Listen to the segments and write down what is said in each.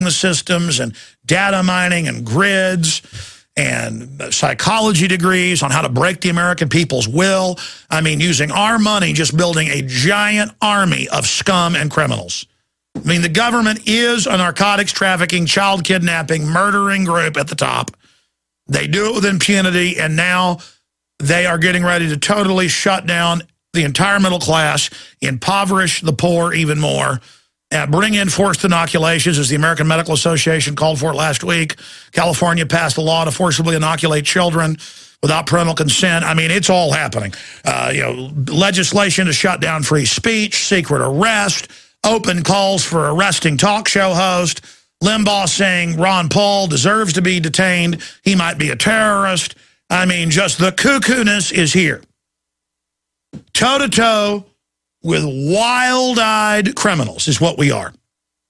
the systems and data mining and grids and psychology degrees on how to break the American people's will. I mean, using our money, just building a giant army of scum and criminals. I mean, the government is a narcotics trafficking, child kidnapping, murdering group at the top. They do it with impunity, and now they are getting ready to totally shut down the entire middle class, impoverish the poor even more, bring in forced inoculations, as the American Medical Association called for it last week. California passed a law to forcibly inoculate children without parental consent. I mean, it's all happening. Legislation to shut down free speech, secret arrest, open calls for arresting talk show host, Limbaugh saying Ron Paul deserves to be detained. He might be a terrorist. I mean, just the cuckoo-ness is here. Toe-to-toe with wild-eyed criminals is what we are.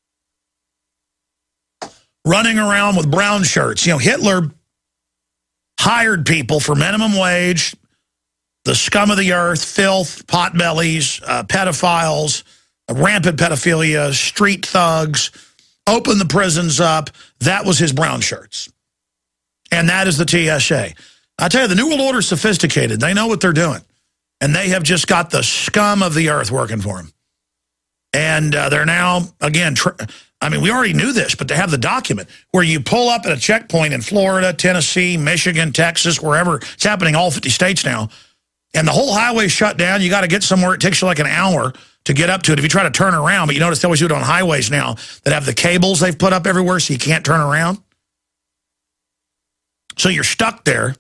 Running around with brown shirts. You know, Hitler hired people for minimum wage, the scum of the earth, filth, potbellies, pedophiles, rampant pedophilia, street thugs, opened the prisons up. That was his brown shirts. And that is the TSA. I tell you, the New World Order is sophisticated. They know what they're doing. And they have just got the scum of the earth working for them. And they're now, again, I mean, we already knew this, but they have the document where you pull up at a checkpoint in Florida, Tennessee, Michigan, Texas, wherever. It's happening all 50 states now. And the whole highway's shut down. You got to get somewhere. It takes you like an hour to get up to it if you try to turn around. But you notice they always do it on highways now that have the cables they've put up everywhere so you can't turn around. So you're stuck there.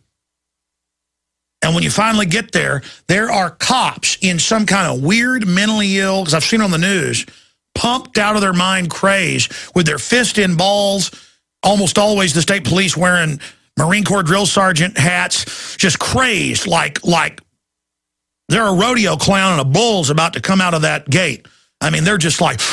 And when you finally get there, there are cops in some kind of weird mentally ill, because I've seen on the news, pumped out of their mind craze with their fist in balls, almost always the state police wearing Marine Corps drill sergeant hats, just crazed like they're a rodeo clown and a bull's about to come out of that gate. I mean, they're just like,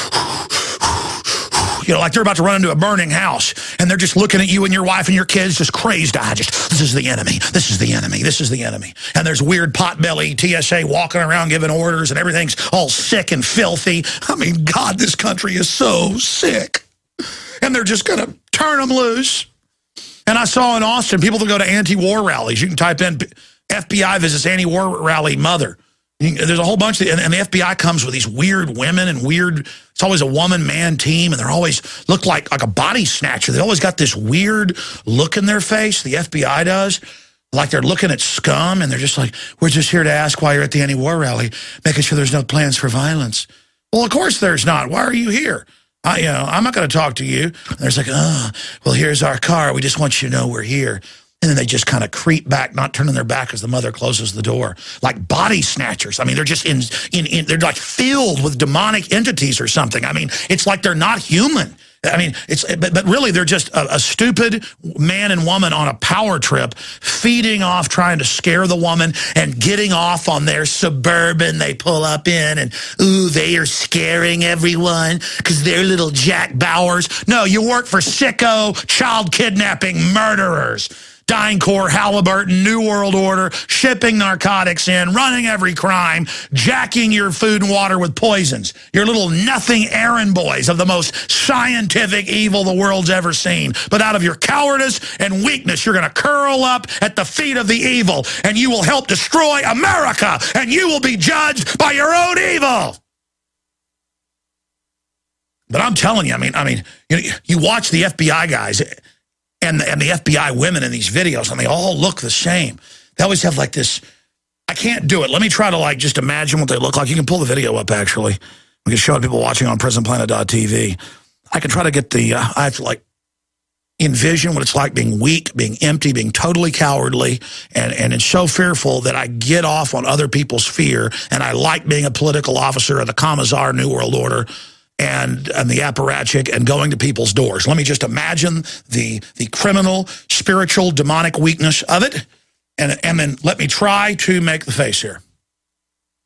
you know, like they're about to run into a burning house, and they're just looking at you and your wife and your kids, just crazed-eyed, just, this is the enemy, this is the enemy, this is the enemy. And there's weird potbelly TSA walking around giving orders, and everything's all sick and filthy. I mean, God, this country is so sick. And they're just going to turn them loose. And I saw in Austin, people that go to anti-war rallies, you can type in FBI visits anti-war rally mother. There's a whole bunch, and the FBI comes with these weird women and weird, it's always a woman-man team, and they're always look like a body snatcher. They always got this weird look in their face, the FBI does, like they're looking at scum, and they're just like, we're just here to ask why you're at the anti-war rally, making sure there's no plans for violence. Well, of course there's not. Why are you here? I'm not going to talk to you. And there's like, well, here's our car. We just want you to know we're here. And then they just kind of creep back, not turning their back as the mother closes the door. Like body snatchers. I mean, they're just they're like filled with demonic entities or something. I mean, it's like they're not human. I mean, but really they're just a stupid man and woman on a power trip, feeding off, trying to scare the woman and getting off on their Suburban they pull up in, and, ooh, they are scaring everyone because they're little Jack Bauers. No, you work for sicko, child kidnapping murderers. DynCorp, Halliburton, New World Order, shipping narcotics in, running every crime, jacking your food and water with poisons. Your little nothing errand boys of the most scientific evil the world's ever seen. But out of your cowardice and weakness, you're going to curl up at the feet of the evil, and you will help destroy America, and you will be judged by your own evil. But I'm telling you, I mean, you watch the FBI guys and the FBI women in these videos, and they all look the same. They always have like this, I can't do it. Let me try to like just imagine what they look like. You can pull the video up, actually. We can show it to people watching on PrisonPlanet.tv. I can try to get I have to like envision what it's like being weak, being empty, being totally cowardly, and it's so fearful that I get off on other people's fear, and I like being a political officer of the Commissar New World Order, and the apparatchik, and going to people's doors. Let me just imagine the criminal, spiritual, demonic weakness of it, and then let me try to make the face here.